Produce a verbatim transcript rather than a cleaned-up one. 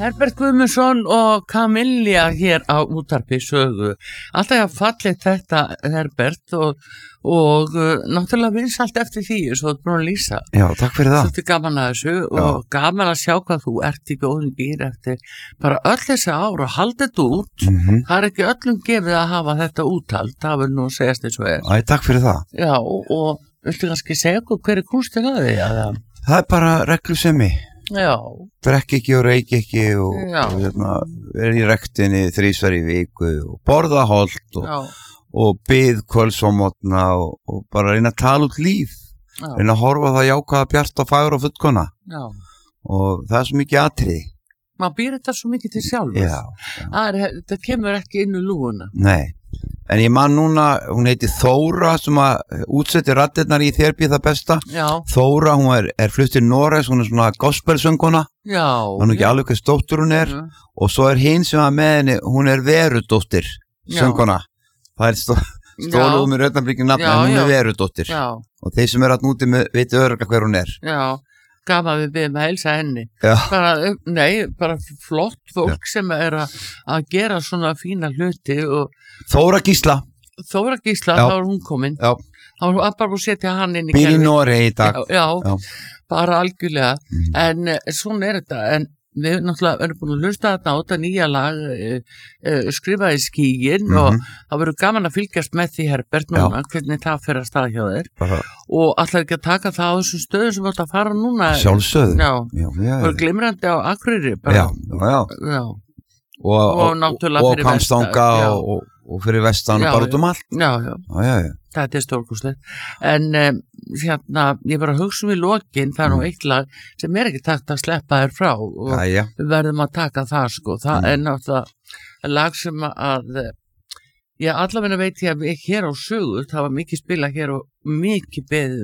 Herbert Guðmundsson og Camilla hér á útvarpi sögu. Alltaf að fallið þetta Herbert og, og uh, náttúrulega vinsælt eftir því svo þú búin að lýsa. Já, takk fyrir það. Svolítið gaman að þessu Já. og gaman að sjá hvað þú ert í góðum gýr eftir bara öll þessi ár og halda þetta út. Mm -hmm. Það er ekki öllum gefið að hafa þetta úthald, það vil nú segjast eins og er. Æ, takk fyrir það. Já, og, og viltu kannski segja okkur hver er kúnstin að því? Að, Það er bara reglusemi. já, Drekk ekki og reik ekki og, Já. og hérna, er í rektinni þrísvar í viku og borða holt og, já, og bið kvölds og mótna og, og bara reyna að tala út líf. já, Reyna að horfa á það jákvæða bjart og fagur og fullkona já. og það er svo mikið atriði. Maður býr þetta svo mikið til sjálfur. Já, Það er, þetta kemur ekki inn í lúguna. nei. En ég man núna, hún heiti Þóra sem að útsetti raddirnar í Þér býð það besta. Já, Þóra, hún er, er flutt til Noregs, hún er svona gospelsönguna. já. Hún er ekki alveg hvað stóttur hún er. Mhm. Og svo er hinn sem að með henni, hún er Verudóttir, Já. sönguna. Það er stó, stóluð með rauðnablikið nafn, Já, en hún já. er Verudóttir. Já, Og þeir sem er að núti með, veitu örgulega hver hún er. já. Gaman við byrjum að heilsa henni. Já, Bara, nei, bara flott fólk sem er að, að gera svona fína hluti og Þóra Gísla, Þóra Gísla, Já. þá er hún komin. Já. Þá er hún bara búin að setja hann inn í býr í kerfið. Noregi í dag. Já, já, Já. bara algjörlega. Mhm. En uh, svona er þetta, en við náttúrulega erum búin að hlusta þetta á þetta nýja lag uh, uh, skrifaði skíin Mhm. og það verður gaman að fylgjast með því Herbert núna, hvernig það fer að stað hjá þér Bara og allar ekki að taka það á þessum stöðum sem átt að fara núna. sjálfsögðu. Já, Já, já, það er glimrandi á Akureyri bara. já, já, já. Já, Og, Og náttúrulega og fyrir Hvammstanga vestan, já. og, og, og fyrir vestan Já, og bara út um allt. já, já. Já, já, já. Þetta er stórkostlegt. En um, hérna, ég bara hugsa um í lokin, það er nú Mm. eitt lag sem er ekki takt að sleppa þér frá og Jæja. við verðum að taka það sko. Það Mm. er náttúrulega lag sem að, já, allavega veit ég að við hér á sögu, það var mikið spila hér og mikið beðið